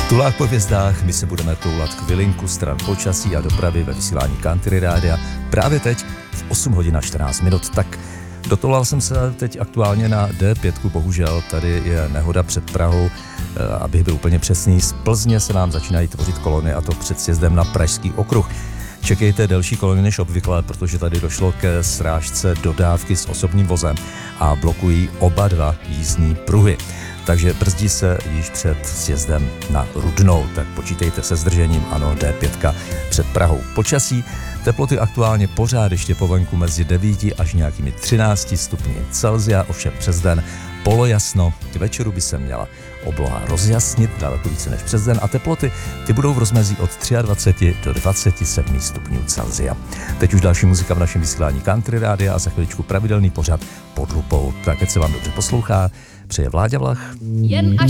Tulák po hvězdách, my se budeme toulat chvilinku stran počasí a dopravy ve vysílání Country Rádia právě teď v 8 hodin a 14 minut. Tak dotoulal jsem se teď aktuálně na D5, bohužel tady je nehoda před Prahou, abych byl úplně přesný, z Plzně se nám začínají tvořit kolony a to před sjezdem na Pražský okruh. Čekejte delší kolony než obvykle, protože tady došlo ke srážce dodávky s osobním vozem a blokují oba dva jízdní pruhy. Takže brzdí se již před sjezdem na Rudnou, tak počítejte se zdržením, ano, D5 před Prahou. Počasí, teploty aktuálně pořád ještě po venku mezi 9 až nějakými 13 stupni Celsia, ovšem přes den polojasno, k večeru by se měla obloha rozjasnit daleko více než přes den a teploty ty budou v rozmezí od 23 do 27 stupňů Celsia. Teď už další muzika v našem vysílání Country Rádia a za chviličku pravidelný pořad Pod lupou. Tak ať se vám dobře poslouchá, přeje Vláďa Vlach.